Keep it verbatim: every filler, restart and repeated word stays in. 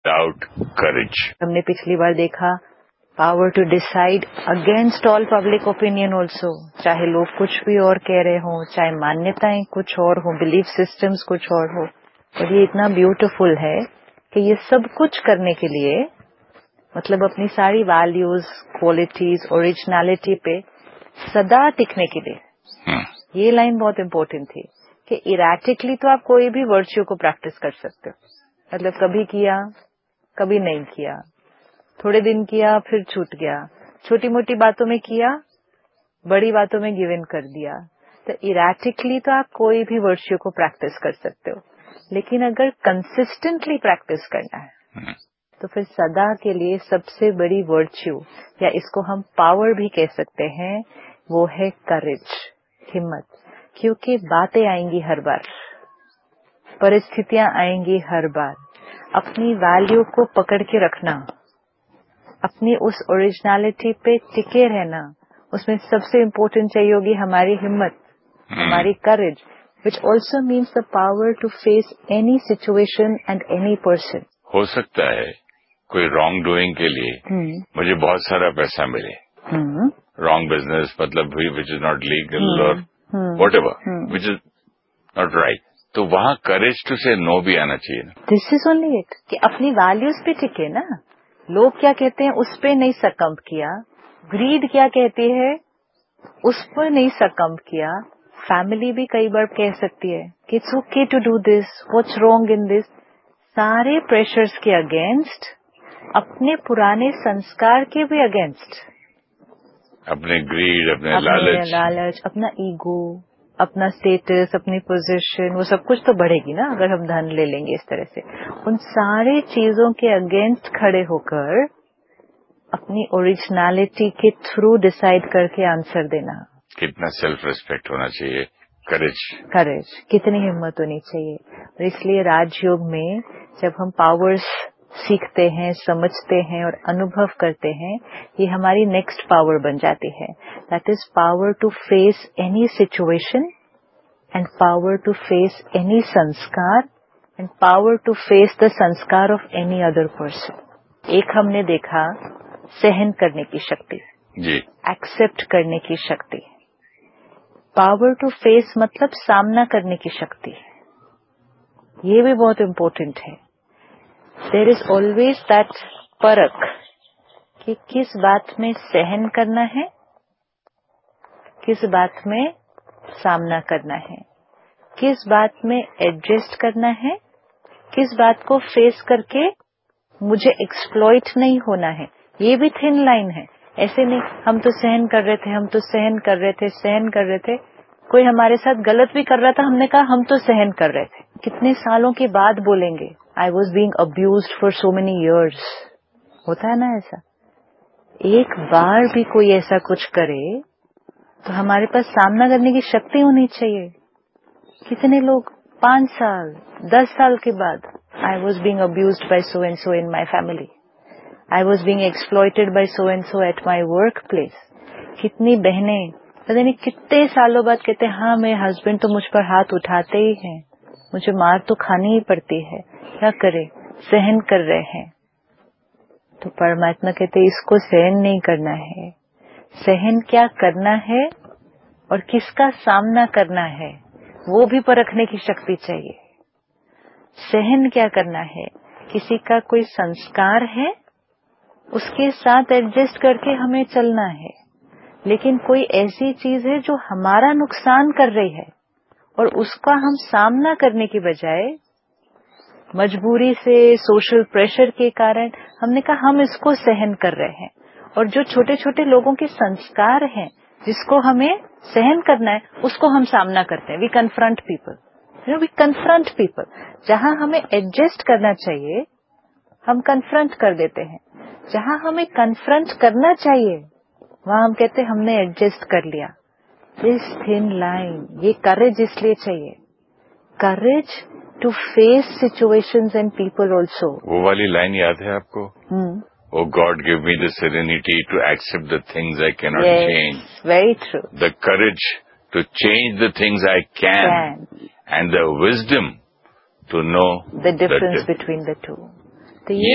Without करेज। हमने पिछली बार देखा power to decide against all public opinion also, चाहे लोग कुछ भी और कह रहे हों, चाहे मान्यताएं कुछ और हो, बिलीफ सिस्टम्स कुछ और हो। और ये इतना ब्यूटीफुल है कि ये सब कुछ करने के लिए मतलब अपनी सारी वैल्यूज, क्वालिटीज, ओरिजिनलिटी पे सदा टिकने के लिए hmm. ये लाइन बहुत इम्पोर्टेंट थी कि इरेटिकली तो आप कोई भी वर्च्यू को प्रैक्टिस कर सकते हो, मतलब कभी किया कभी नहीं किया, थोड़े दिन किया फिर छूट गया, छोटी मोटी बातों में किया, बड़ी बातों में गिव इन कर दिया। तो इरेटिकली तो आप कोई भी वर्च्यू को प्रैक्टिस कर सकते हो, लेकिन अगर कंसिस्टेंटली प्रैक्टिस करना है hmm. तो फिर सदा के लिए सबसे बड़ी वर्च्यू या इसको हम पावर भी कह सकते हैं, वो है करेज, हिम्मत। क्योंकि बातें आएंगी हर बार, परिस्थितियां आएंगी हर बार। अपनी वैल्यू को पकड़ के रखना, अपनी उस ओरिजिनलिटी पे टिके रहना, उसमें सबसे इम्पोर्टेंट चाहिए होगी हमारी हिम्मत, hmm. हमारी करेज, which also means the power to face any situation and any person। हो सकता है कोई रॉन्ग डूइंग के लिए hmm. मुझे बहुत सारा पैसा मिले, रॉन्ग बिजनेस मतलब विच इज नॉट लीगल और what ever which is not right, तो वहाँ करेज टू से नो भी आना चाहिए ना। दिस इज ओनली इट कि अपनी वैल्यूज पे टिके ना, लोग क्या कहते हैं उस पे नहीं सकम्प किया, ग्रीड क्या कहती है उस पर नहीं सकम्प किया। फैमिली भी कई बार कह सकती है कि it's okay to do this, what's wrong in this. सारे प्रेशर्स के अगेंस्ट, अपने पुराने संस्कार के भी अगेंस्ट, अपने ग्रीड, अपने, अपने लालच लालच अपना ईगो, अपना स्टेटस, अपनी पोजीशन, वो सब कुछ तो बढ़ेगी ना अगर हम धन ले लेंगे इस तरह से। उन सारे चीजों के अगेंस्ट खड़े होकर अपनी ओरिजिनलिटी के थ्रू डिसाइड करके आंसर देना। कितना सेल्फ रिस्पेक्ट होना चाहिए, करेज करेज कितनी हिम्मत होनी चाहिए। और इसलिए राजयोग में जब हम पावर्स सीखते हैं, समझते हैं और अनुभव करते हैं, ये हमारी नेक्स्ट पावर बन जाती है। That is power to face any situation and power to face any संस्कार and power to face the संस्कार ऑफ एनी अदर पर्सन। एक हमने देखा सहन करने की शक्ति, जी, एक्सेप्ट करने की शक्ति। पावर टू फेस मतलब सामना करने की शक्ति, ये भी बहुत इम्पोर्टेंट है। देयर इज ऑलवेज दैट परख कि किस बात में सहन करना है, किस बात में सामना करना है, किस बात में एडजस्ट करना है, किस बात को फेस करके मुझे एक्सप्लॉइट नहीं होना है। ये भी थिन लाइन है। ऐसे नहीं हम तो सहन कर रहे थे, हम तो सहन कर रहे थे, सहन कर रहे थे, कोई हमारे साथ गलत भी कर रहा था, हमने कहा हम तो सहन कर रहे थे। कितने सालों के बाद बोलेंगे I was being abused for so many years. होता है ना ऐसा। एक बार भी कोई ऐसा कुछ करे तो हमारे पास सामना करने की शक्ति होनी चाहिए। कितने लोग पांच साल दस साल के बाद I was being abused bye so and so in my family, I was being exploited bye so and so at my work place. कितनी बहनें पता नहीं कितने सालों बाद कहते हैं हाँ मेरे हस्बैंड तो मुझ पर हाथ उठाते ही हैं, मुझे मार तो खानी ही पड़ती है, क्या करे, सहन कर रहे हैं। तो परमात्मा कहते हैं इसको सहन नहीं करना है, सहन क्या करना है और किसका सामना करना है वो भी परखने की शक्ति चाहिए। सहन क्या करना है, किसी का कोई संस्कार है उसके साथ एडजस्ट करके हमें चलना है, लेकिन कोई ऐसी चीज है जो हमारा नुकसान कर रही है और उसका हम सामना करने की बजाय मजबूरी से, सोशल प्रेशर के कारण हमने कहा हम इसको सहन कर रहे हैं। और जो छोटे छोटे लोगों के संस्कार हैं जिसको हमें सहन करना है उसको हम सामना करते हैं। We confront people, you know we confront people. जहां हमें एडजस्ट करना चाहिए हम कन्फ्रंट कर देते हैं, जहां हमें कन्फ्रंट करना चाहिए वहां हम कहते हैं हमने एडजस्ट कर लिया। दिस थिन लाइन, ये करेज इसलिए चाहिए, courage to face situations and people also. वो वाली लाइन याद है आपको? hmm. Oh God, give me the serenity to accept the things I cannot yes, change. Very true. The courage to change the things I can, can. And the wisdom to know the difference the between the two. तो ये